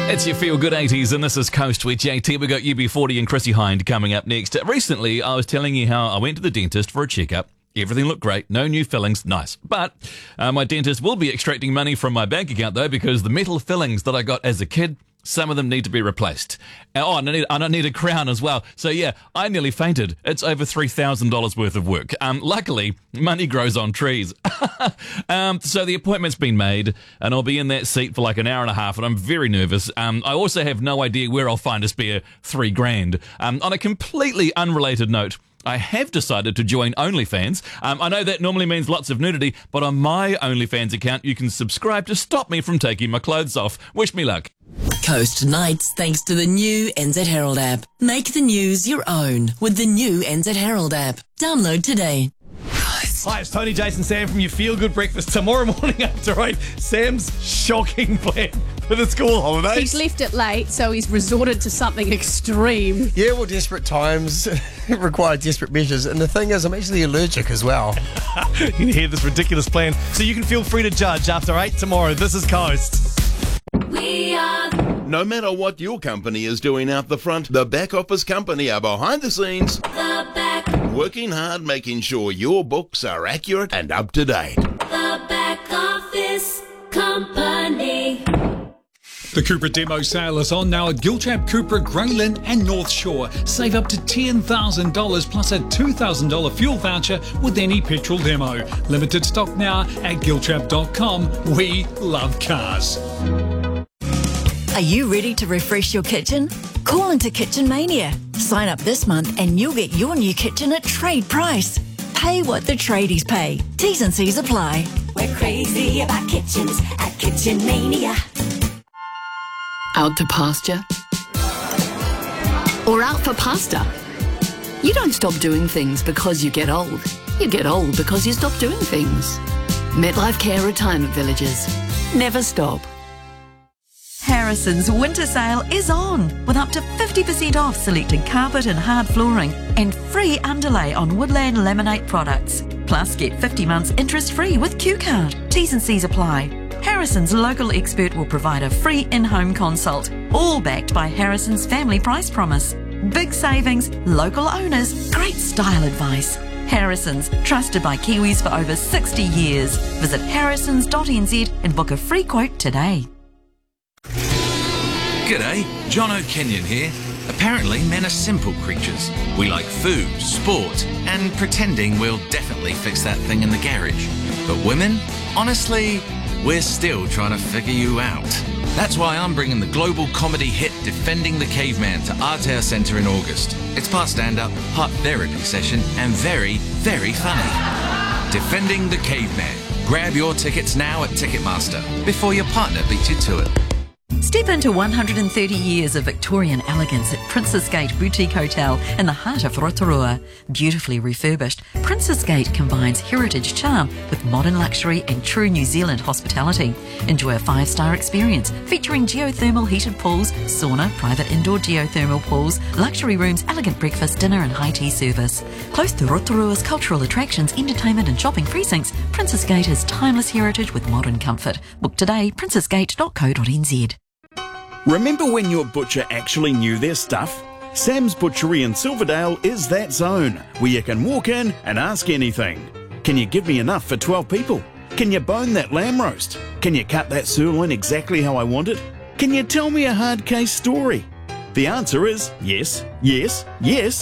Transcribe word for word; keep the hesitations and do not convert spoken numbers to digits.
It's your Feel Good eighties, and this is Coast with J T. We got U B forty and Chrissy Hind coming up next. Recently, I was telling you how I went to the dentist for a checkup. Everything looked great, no new fillings, nice. But uh, my dentist will be extracting money from my bank account, though, because the metal fillings that I got as a kid, some of them need to be replaced. Oh, and I need, and I need a crown as well. So, yeah, I nearly fainted. It's over three thousand dollars worth of work. Um, luckily, money grows on trees. um, so the appointment's been made, and I'll be in that seat for like an hour and a half, and I'm very nervous. Um, I also have no idea where I'll find a spare three grand. Um, on a completely unrelated note, I have decided to join OnlyFans. Um, I know that normally means lots of nudity, but on my OnlyFans account, you can subscribe to stop me from taking my clothes off. Wish me luck. Coast Nights thanks to the new N Z Herald app. Make the news your own with the new N Z Herald app. Download today. Hi, it's Tony, Jason, Sam from your Feel Good Breakfast. Tomorrow morning after eight, Sam's shocking plan for the school holidays. He's left it late, so he's resorted to something extreme. Yeah, well, desperate times require desperate measures. And the thing is, I'm actually allergic as well. You can hear this ridiculous plan, so you can feel free to judge after eight tomorrow. This is Coast. We are... No matter what your company is doing out the front, the back office company are behind the scenes. The back. Working hard, making sure your books are accurate and up to date. The back office company. The Cupra demo sale is on now at Giltrap, Cupra, Graylin and North Shore. Save up to ten thousand dollars plus a two thousand dollars fuel voucher with any petrol demo. Limited stock now at giltrap dot com. We love cars. Are you ready to refresh your kitchen? Call into Kitchen Mania. Sign up this month and you'll get your new kitchen at trade price. Pay what the tradies pay. T's and C's apply. We're crazy about kitchens at Kitchen Mania. Out to pasture? Or out for pasta? You don't stop doing things because you get old. You get old because you stop doing things. MetLife Care Retirement Villages. Never stop. Harrison's winter sale is on with up to fifty percent off selected carpet and hard flooring and free underlay on Woodland Laminate products. Plus, get fifty months interest-free with Q Card. T's and C's apply. Harrison's local expert will provide a free in-home consult, all backed by Harrison's Family Price Promise. Big savings, local owners, great style advice. Harrison's, trusted by Kiwis for over sixty years. Visit harrisons dot n z and book a free quote today. G'day, John O'Kenyon here. Apparently men are simple creatures. We like food, sport, and pretending we'll definitely fix that thing in the garage. But women? Honestly, we're still trying to figure you out. That's why I'm bringing the global comedy hit Defending the Caveman to Aotearoa Centre in August. It's part stand-up, part therapy session, and very, very funny. Defending the Caveman. Grab your tickets now at Ticketmaster before your partner beats you to it. Step into one hundred thirty years of Victorian elegance at Princess Gate Boutique Hotel in the heart of Rotorua. Beautifully refurbished, Princess Gate combines heritage charm with modern luxury and true New Zealand hospitality. Enjoy a five-star experience featuring geothermal heated pools, sauna, private indoor geothermal pools, luxury rooms, elegant breakfast, dinner and high tea service. Close to Rotorua's cultural attractions, entertainment and shopping precincts, Princess Gate has timeless heritage with modern comfort. Book today, princess gate dot co dot n z. Remember when your butcher actually knew their stuff? Sam's Butchery in Silverdale is that zone where you can walk in and ask anything. Can you give me enough for twelve people? Can you bone that lamb roast? Can you cut that sirloin exactly how I want it? Can you tell me a hard case story? The answer is yes, yes, yes,